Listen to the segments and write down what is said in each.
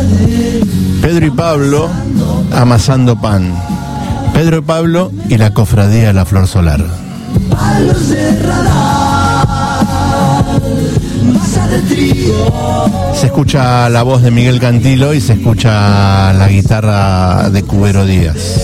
Pedro y Pablo amasando pan. Pedro y Pablo y la cofradía de la Flor Solar. Se escucha la voz de Miguel Cantilo y se escucha la guitarra de Cubero Díaz.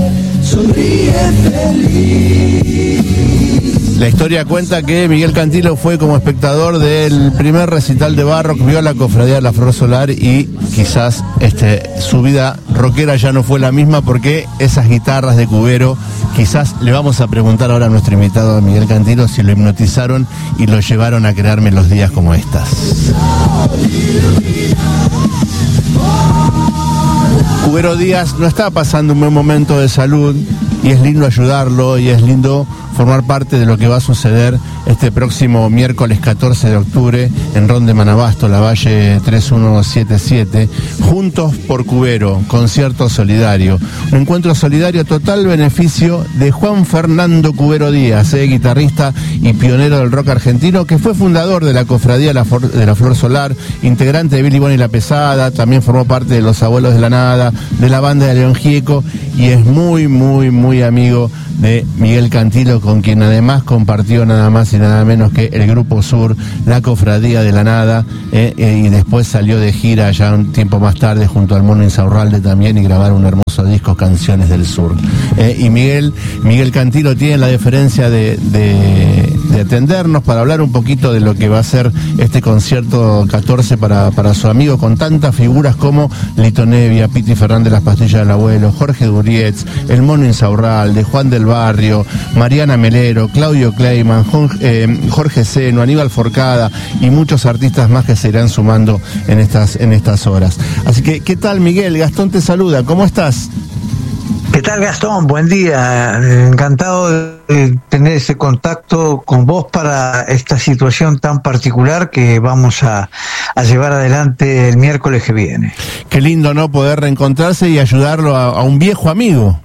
La historia cuenta que Miguel Cantilo fue como espectador del primer recital de Barrock, vio la cofradía de la Flor Solar y quizás su vida rockera ya no fue la misma porque esas guitarras de Cubero, quizás le vamos a preguntar ahora a nuestro invitado Miguel Cantilo si lo hipnotizaron y lo llevaron a crear melodías como estas. Cubero Díaz no está pasando un buen momento de salud y es lindo ayudarlo y es lindo formar parte de lo que va a suceder este próximo miércoles 14 de octubre en Ron de Manabasto, La Valle 3177, Juntos por Cubero, concierto solidario. Un encuentro solidario total beneficio de Juan Fernando Cubero Díaz, guitarrista y pionero del rock argentino, que fue fundador de la cofradía de la Flor Solar, integrante de Billy Bonnie y La Pesada, también formó parte de Los Abuelos de la Nada, de la banda de León Gieco y es muy, muy, muy amigo de Miguel Cantilo, con quien además compartió nada más y nada menos que el Grupo Sur, la Cofradía de la Nada, y después salió de gira ya un tiempo más tarde junto al Mono Insaurralde también y grabaron un hermoso disco, Canciones del Sur. Y Miguel Cantilo tiene la deferencia de atendernos para hablar un poquito de lo que va a ser este concierto 14 para su amigo, con tantas figuras como Lito Nevia, Piti Fernández, Las Pastillas del Abuelo, Jorge Durietz, el Mono Insaurralde, Juan del Barrio, Mariana Melero, Claudio Kleiman, Jorge Seno, Aníbal Forcada y muchos artistas más que se irán sumando en estas horas. Así que, ¿qué tal, Miguel? Gastón te saluda, ¿cómo estás? ¿Qué tal, Gastón? Buen día. Encantado de tener ese contacto con vos para esta situación tan particular que vamos a llevar adelante el miércoles que viene. Qué lindo, ¿no? Poder reencontrarse y ayudarlo a un viejo amigo.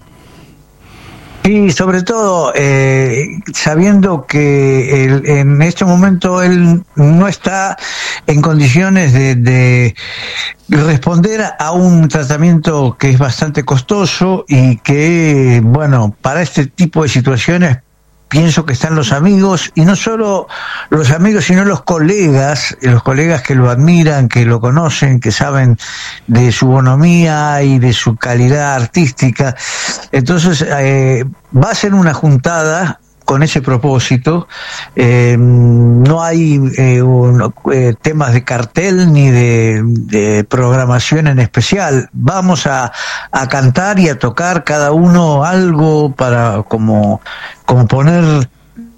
Sí, sobre todo sabiendo que en este momento él no está en condiciones de responder a un tratamiento que es bastante costoso y que, bueno, para este tipo de situaciones pienso que están los amigos, y no solo los amigos, sino los colegas que lo admiran, que lo conocen, que saben de su bonomía y de su calidad artística. Entonces, va a ser una juntada con ese propósito. No hay temas de cartel ni de programación en especial. Vamos a cantar y a tocar cada uno algo para como poner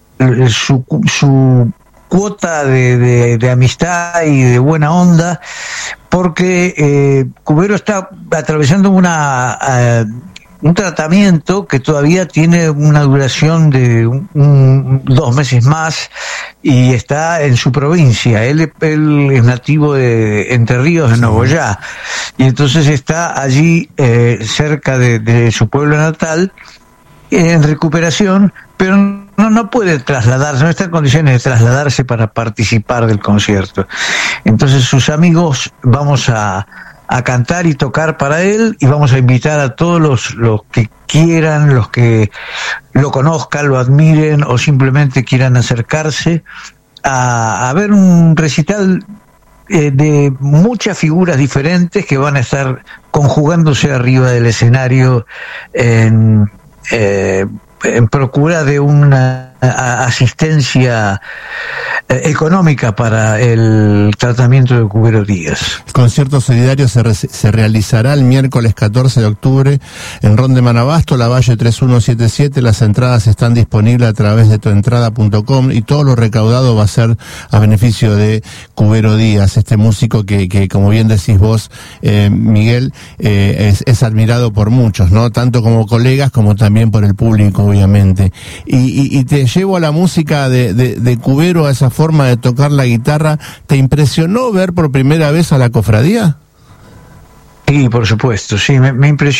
su cuota de amistad y de buena onda, porque Cubero está atravesando un tratamiento que todavía tiene una duración de 2 meses más y está en su provincia. Él es nativo de Entre Ríos, de Nogoyá, y entonces está allí cerca de su pueblo natal en recuperación, pero no puede trasladarse, no está en condiciones de trasladarse para participar del concierto. Entonces sus amigos vamos a cantar y tocar para él, y vamos a invitar a todos los que quieran, los que lo conozcan, lo admiren o simplemente quieran acercarse a ver un recital de muchas figuras diferentes que van a estar conjugándose arriba del escenario en procura de una asistencia económica para el tratamiento de Cubero Díaz. El concierto solidario se realizará el miércoles 14 de octubre en Ron de Manabasto, La Valle 3177. Las entradas están disponibles a través de tuentrada.com y todo lo recaudado va a ser a beneficio de Cubero Díaz, este músico que como bien decís vos, Miguel, es admirado por muchos, ¿no? Tanto como colegas como también por el público, obviamente. Y te llevo a la música de Cubero, a esa forma de tocar la guitarra. ¿Te impresionó ver por primera vez a la cofradía? Sí, por supuesto, sí, me impresionó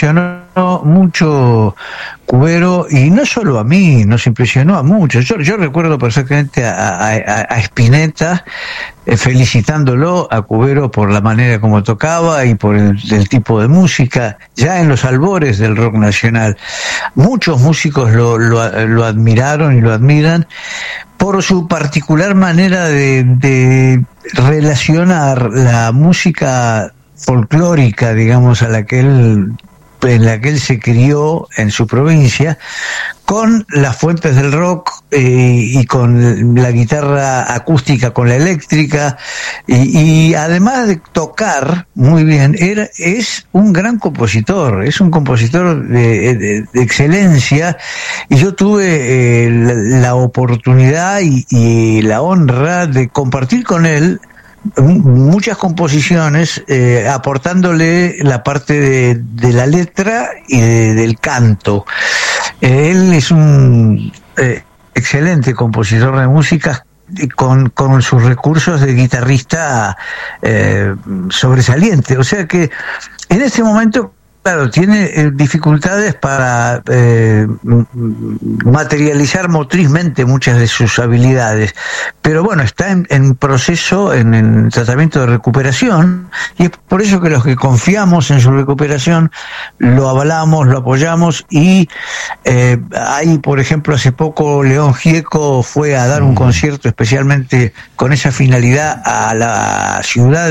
mucho Cubero, y no solo a mí, nos impresionó a muchos. Yo recuerdo perfectamente a Spinetta felicitándolo a Cubero por la manera como tocaba y por el tipo de música, ya en los albores del rock nacional. Muchos músicos lo admiraron y lo admiran por su particular manera de relacionar la música folclórica, digamos, en la que él se crió en su provincia, con las fuentes del rock y con la guitarra acústica, con la eléctrica, y además de tocar muy bien, es un gran compositor, es un compositor de excelencia, y yo tuve la oportunidad y la honra de compartir con él muchas composiciones, aportándole la parte de la letra y del canto. Él es un excelente compositor de música con sus recursos de guitarrista sobresaliente. O sea que en este momento, claro, tiene dificultades para materializar motrizmente muchas de sus habilidades, pero bueno, está en proceso, en tratamiento de recuperación, y es por eso que los que confiamos en su recuperación lo avalamos, lo apoyamos, y hay, por ejemplo, hace poco León Gieco fue a dar un concierto especialmente con esa finalidad a la ciudad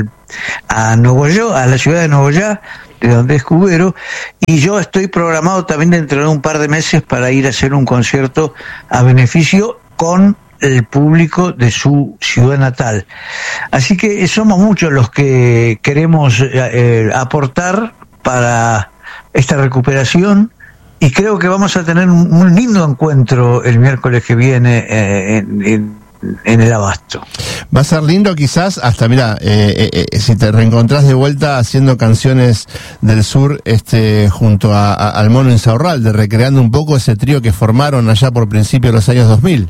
a la ciudad de Nogoyá, de donde es Cubero, y yo estoy programado también dentro de un par de meses para ir a hacer un concierto a beneficio con el público de su ciudad natal. Así que somos muchos los que queremos aportar para esta recuperación, y creo que vamos a tener un lindo encuentro el miércoles que viene en el Abasto. Va a ser lindo, quizás hasta, mira, si te reencontrás de vuelta haciendo canciones del sur junto al Mono Insaurralde, recreando un poco ese trío que formaron allá por principios de los años 2000.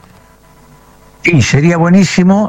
Sí, sería buenísimo.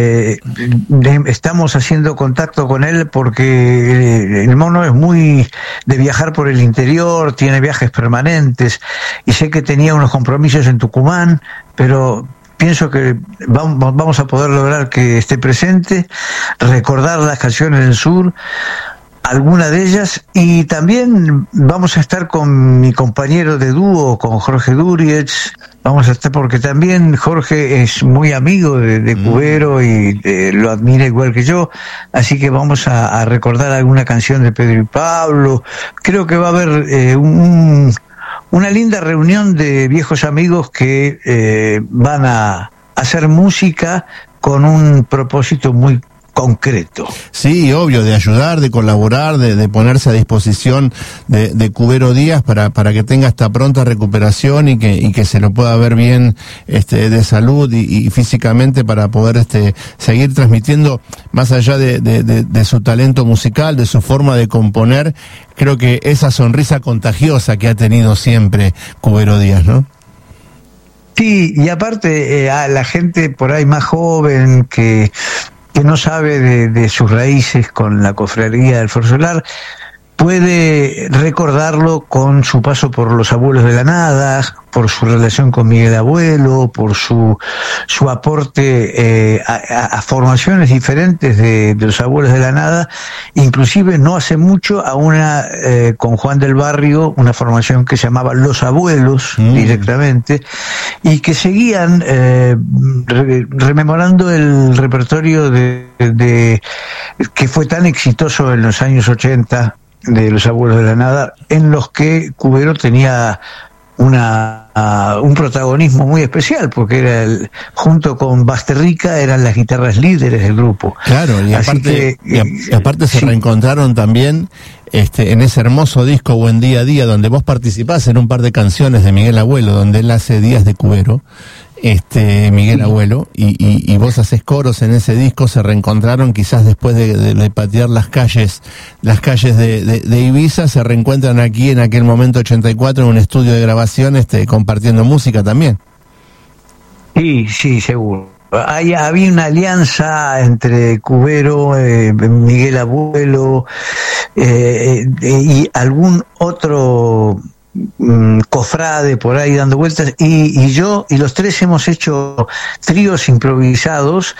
Estamos haciendo contacto con él porque el Mono es muy de viajar por el interior, tiene viajes permanentes, y sé que tenía unos compromisos en Tucumán, pero pienso que vamos a poder lograr que esté presente, recordar las canciones del sur, alguna de ellas, y también vamos a estar con mi compañero de dúo, con Jorge Durietz. Vamos a estar porque también Jorge es muy amigo de Cubero y lo admira igual que yo, así que vamos a recordar alguna canción de Pedro y Pablo. Creo que va a haber una linda reunión de viejos amigos que van a hacer música con un propósito muy concreto. Sí, obvio, de ayudar, de colaborar, de ponerse a disposición de Cubero Díaz para que tenga esta pronta recuperación y que se lo pueda ver bien de salud y físicamente, para poder seguir transmitiendo, más allá de su talento musical, de su forma de componer, creo que esa sonrisa contagiosa que ha tenido siempre Cubero Díaz, ¿no? Sí, y aparte a la gente por ahí más joven que no sabe de sus raíces con la cofradía del Fuero Solar, puede recordarlo con su paso por los Abuelos de la Nada, por su relación con Miguel Abuelo, por su aporte a formaciones diferentes de los Abuelos de la Nada, inclusive no hace mucho a una con Juan del Barrio, una formación que se llamaba Los Abuelos directamente, y que seguían rememorando el repertorio de que fue tan exitoso en los años 80 de los Abuelos de la Nada, en los que Cubero tenía un protagonismo muy especial, porque era junto con Basterrica eran las guitarras líderes del grupo. Claro, y aparte se reencontraron también en ese hermoso disco Buen Día a Día, donde vos participás en un par de canciones de Miguel Abuelo, donde él hace Días de Cubero, Miguel Abuelo, y vos haces coros en ese disco. Se reencontraron quizás después de patear las calles de Ibiza, se reencuentran aquí en aquel momento 84 en un estudio de grabación, compartiendo música también. Sí, seguro. Había una alianza entre Cubero, Miguel Abuelo, y algún otro cofrade por ahí dando vueltas, y yo, y los tres hemos hecho tríos improvisados,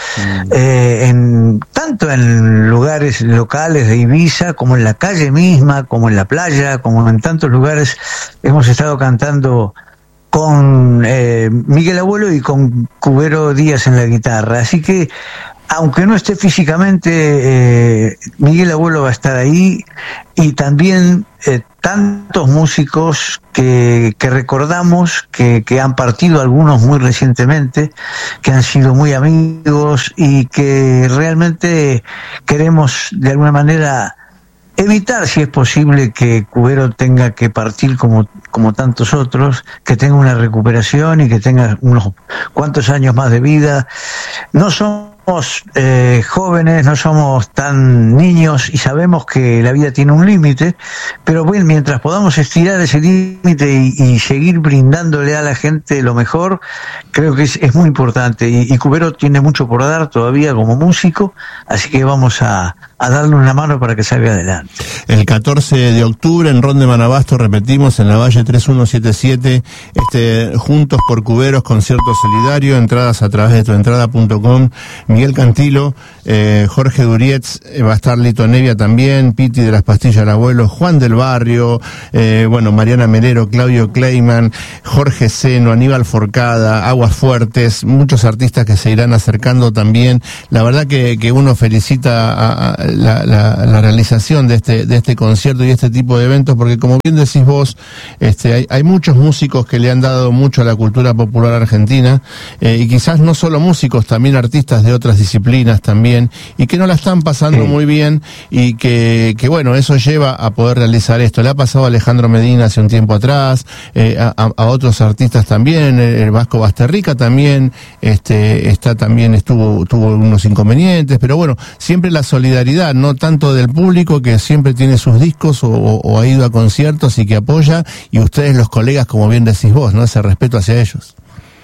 tanto en lugares locales de Ibiza, como en la calle misma, como en la playa, como en tantos lugares. Hemos estado cantando con Miguel Abuelo y con Cubero Díaz en la guitarra, así que aunque no esté físicamente, Miguel Abuelo va a estar ahí, y también tantos músicos que recordamos, que han partido, algunos muy recientemente, que han sido muy amigos y que realmente queremos de alguna manera evitar, si es posible, que Cubero tenga que partir como tantos otros, que tenga una recuperación y que tenga unos cuantos años más de vida. No somos jóvenes, no somos tan niños y sabemos que la vida tiene un límite, pero bueno, mientras podamos estirar ese límite y seguir brindándole a la gente lo mejor, creo que es muy importante, y Cubero tiene mucho por dar todavía como músico, así que vamos a darle una mano para que salga adelante. El 14 de octubre en Ron de Manabasto, repetimos, en la Valle 3177, Juntos por Cuberos, concierto solidario, entradas a través de tuentrada.com. Miguel Cantilo, Jorge Durietz, va a estar Lito Nevia también, Piti de las Pastillas del Abuelo, Juan del Barrio, Mariana Melero, Claudio Kleiman, Jorge Seno, Aníbal Forcada, Aguas Fuertes, muchos artistas que se irán acercando también. La verdad que uno felicita a la realización de este concierto y este tipo de eventos, porque como bien decís vos, hay muchos músicos que le han dado mucho a la cultura popular argentina, y quizás no solo músicos, también artistas de otras disciplinas también, y que no la están pasando muy bien, y que bueno, eso lleva a poder realizar esto. Le ha pasado a Alejandro Medina hace un tiempo atrás, a otros artistas también, el Vasco Basterrica también, tuvo unos inconvenientes, pero bueno, siempre la solidaridad, no tanto del público, que siempre tiene sus discos o ha ido a conciertos y que apoya, y ustedes los colegas, como bien decís vos, ¿no? Ese respeto hacia ellos.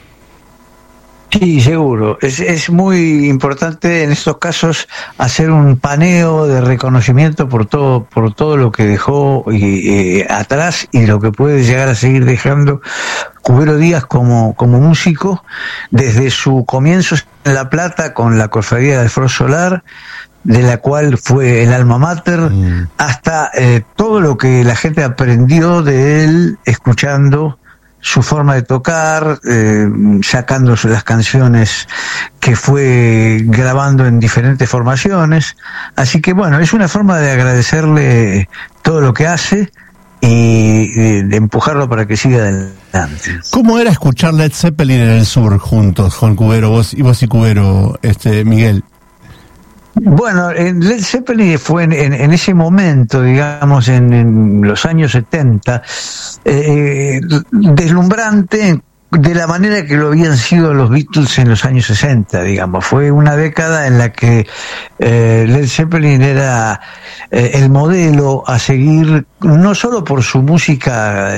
Sí, seguro. Es muy importante en estos casos hacer un paneo de reconocimiento por todo lo que dejó atrás y lo que puede llegar a seguir dejando Cubero Díaz como músico, desde su comienzo en La Plata con la Cofradía del Foro Solar, de la cual fue el alma mater, hasta todo lo que la gente aprendió de él escuchando su forma de tocar, sacándose las canciones que fue grabando en diferentes formaciones. Así que bueno, es una forma de agradecerle todo lo que hace y de empujarlo para que siga adelante. ¿Cómo era escuchar Led Zeppelin en el sur juntos, con Cubero, vos y Cubero, Miguel? Bueno, Led Zeppelin fue en ese momento, digamos, en los años 70, deslumbrante de la manera que lo habían sido los Beatles en los años 60, digamos. Fue una década en la que Led Zeppelin era el modelo a seguir, no solo por su música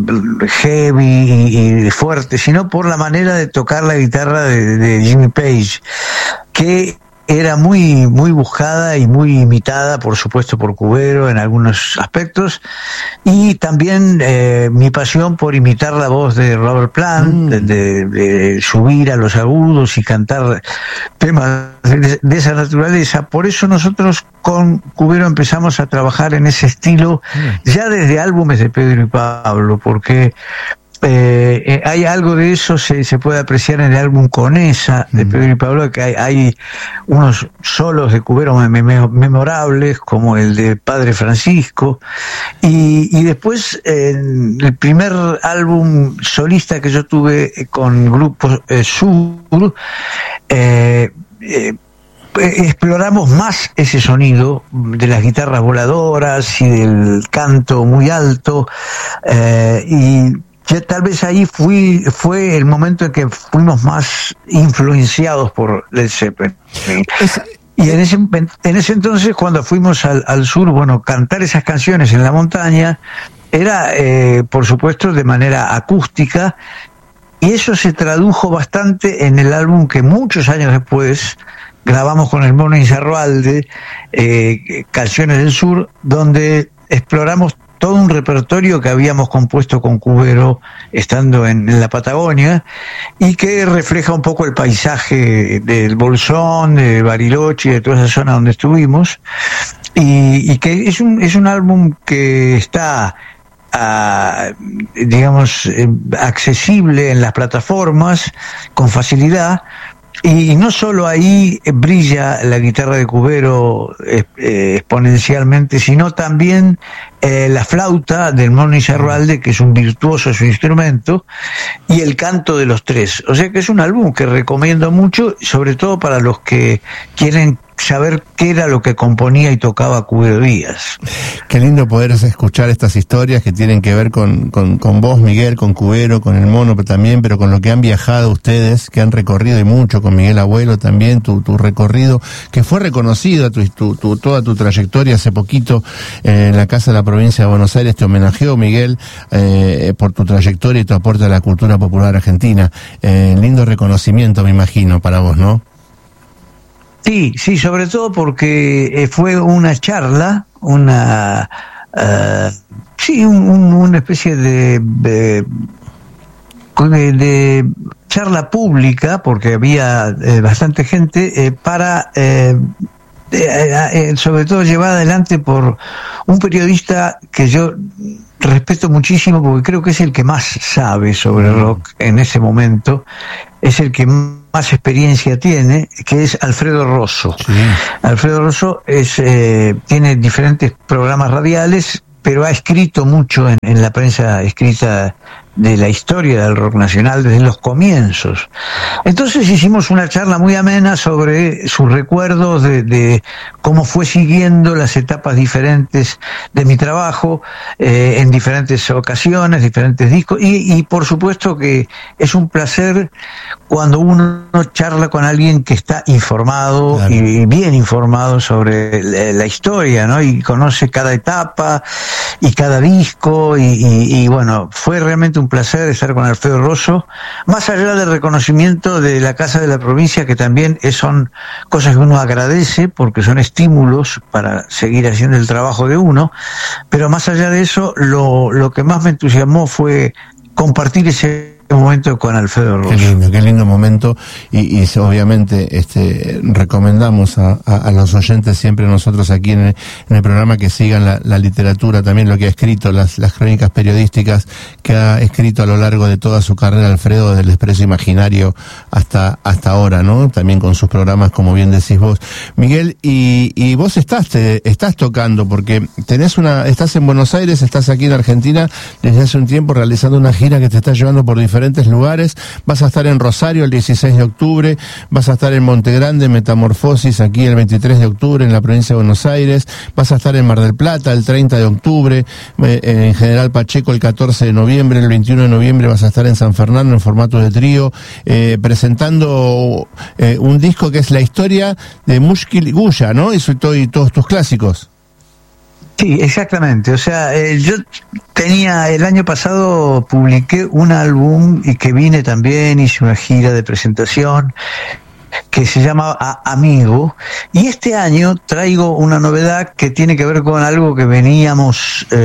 heavy y fuerte, sino por la manera de tocar la guitarra de Jimmy Page, que era muy buscada y muy imitada, por supuesto, por Cubero en algunos aspectos, y también mi pasión por imitar la voz de Robert Plant, de subir a los agudos y cantar temas de esa naturaleza. Por eso nosotros con Cubero empezamos a trabajar en ese estilo ya desde álbumes de Pedro y Pablo, porque hay algo de eso, se puede apreciar en el álbum Conesa de Pedro y Pablo, que hay unos solos de Cubero memorables, como el de Padre Francisco, y después en el primer álbum solista que yo tuve con Grupo Sur, exploramos más ese sonido de las guitarras voladoras y del canto muy alto, y tal vez ahí fue el momento en que fuimos más influenciados por Led Zeppelin. Y en ese entonces, cuando fuimos al sur, bueno, cantar esas canciones en la montaña era, por supuesto, de manera acústica, y eso se tradujo bastante en el álbum que muchos años después grabamos con el Mono Insaurralde Canciones del Sur, donde exploramos todo un repertorio que habíamos compuesto con Cubero estando en la Patagonia, y que refleja un poco el paisaje del Bolsón, de Bariloche, de toda esa zona donde estuvimos, y que es un álbum que está digamos accesible en las plataformas con facilidad. Y no solo ahí brilla la guitarra de Cubero exponencialmente, sino también la flauta del Mono Insaurralde, que es un virtuoso de su instrumento, y el canto de los tres. O sea que es un álbum que recomiendo mucho, sobre todo para los que quieren saber qué era lo que componía y tocaba Cubero Díaz. Qué lindo poder escuchar estas historias que tienen que ver con vos, Miguel, con Cubero, con el Mono, pero con lo que han viajado ustedes, que han recorrido, y mucho, con Miguel Abuelo también, tu recorrido, que fue reconocido, toda tu trayectoria. Hace poquito en la Casa de la Provincia de Buenos Aires te homenajeó, Miguel, por tu trayectoria y tu aporte a la cultura popular argentina. Lindo reconocimiento, me imagino, para vos, ¿no? Sí, sobre todo porque fue una charla, una especie de charla pública, porque había bastante gente, para sobre todo llevada adelante por un periodista que yo respeto muchísimo, porque creo que es el que más sabe sobre rock en ese momento, es el que más experiencia tiene, que es Alfredo Rosso. Sí. Alfredo Rosso tiene diferentes programas radiales, pero ha escrito mucho en la prensa escrita de la historia del rock nacional desde los comienzos. Entonces hicimos una charla muy amena sobre sus recuerdos de cómo fue siguiendo las etapas diferentes de mi trabajo, en diferentes ocasiones, diferentes discos, y por supuesto que es un placer cuando uno charla con alguien que está informado, claro, y bien informado sobre la historia, ¿no? Y conoce cada etapa y cada disco, y bueno, fue realmente un placer estar con Alfredo Rosso, más allá del reconocimiento de la Casa de la Provincia, que también son cosas que uno agradece porque son estímulos para seguir haciendo el trabajo de uno, pero más allá de eso, lo que más me entusiasmó fue compartir ese momento con Alfredo Rosso. Qué lindo momento, y obviamente recomendamos a los oyentes siempre, nosotros aquí en el programa, que sigan la literatura, también lo que ha escrito, las crónicas periodísticas que ha escrito a lo largo de toda su carrera Alfredo, desde El Expreso Imaginario hasta ahora, ¿no? También con sus programas, como bien decís vos, Miguel, y vos estás tocando, porque estás en Buenos Aires, estás aquí en Argentina desde hace un tiempo realizando una gira que te está llevando por diferentes lugares. Vas a estar en Rosario el 16 de octubre, vas a estar en Monte Grande, Metamorfosis, aquí el 23 de octubre en la provincia de Buenos Aires, vas a estar en Mar del Plata el 30 de octubre, en General Pacheco el 14 de noviembre, el 21 de noviembre vas a estar en San Fernando en formato de trío, presentando un disco que es la historia de Mushkil Guya, ¿no? Y todos tus clásicos. Sí, exactamente. O sea, yo el año pasado publiqué un álbum, y que vine también, hice una gira de presentación que se llama Amigo, y este año traigo una novedad que tiene que ver con algo que veníamos